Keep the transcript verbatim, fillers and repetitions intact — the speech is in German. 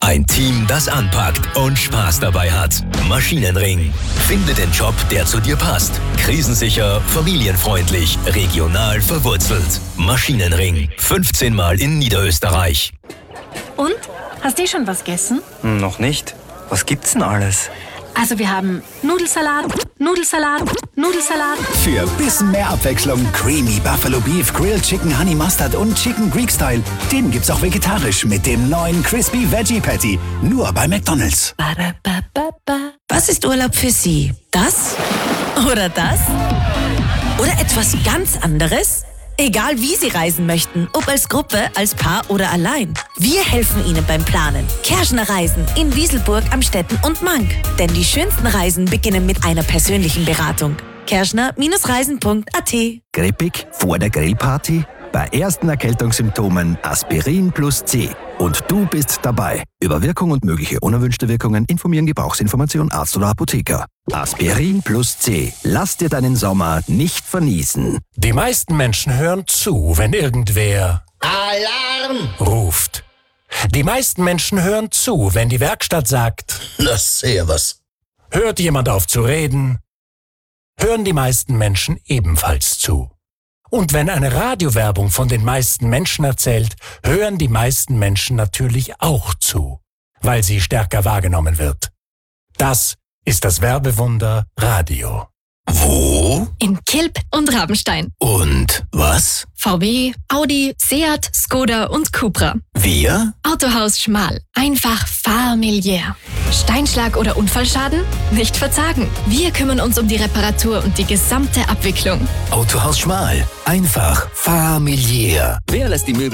Ein Team, das anpackt und Spaß dabei hat. Maschinenring. Finde den Job, der zu dir passt. Krisensicher, familienfreundlich, regional verwurzelt. Maschinenring. fünfzehn Mal in Niederösterreich. Und? Hast du schon was gegessen? Hm, noch nicht. Was gibt's denn alles? Also wir haben Nudelsalat, Nudelsalat, Nudelsalat. Für ein bisschen mehr Abwechslung Creamy Buffalo Beef, Grilled Chicken Honey Mustard und Chicken Greek Style. Den gibt's auch vegetarisch mit dem neuen Crispy Veggie Patty. Nur bei McDonald's. Was ist Urlaub für Sie? Das? Oder das? Oder etwas ganz anderes? Egal wie Sie reisen möchten, ob als Gruppe, als Paar oder allein. Wir helfen Ihnen beim Planen. Kerschner Reisen in Wieselburg, Amstetten und Mank. Denn die schönsten Reisen beginnen mit einer persönlichen Beratung. kerschner Reisen punkt a t. Grippig vor der Grillparty? Bei ersten Erkältungssymptomen Aspirin plus C. Und du bist dabei. Über Wirkung und mögliche unerwünschte Wirkungen informieren Gebrauchsinformation Arzt oder Apotheker. Aspirin plus C. Lass dir deinen Sommer nicht verniesen. Die meisten Menschen hören zu, wenn irgendwer Alarm ruft. Die meisten Menschen hören zu, wenn die Werkstatt sagt, na servus. Hört jemand auf zu reden, hören die meisten Menschen ebenfalls zu. Und wenn eine Radiowerbung von den meisten Menschen erzählt, hören die meisten Menschen natürlich auch zu, weil sie stärker wahrgenommen wird. Das ist das Werbewunder Radio. Wo? In Kilb und Rabenstein. Und was? V W, Audi, Seat, Skoda und Cupra. Wir? Autohaus Schmal. Einfach familiär. Steinschlag oder Unfallschaden? Nicht verzagen. Wir kümmern uns um die Reparatur und die gesamte Abwicklung. Autohaus Schmal. Einfach familiär. Wer lässt die Möbel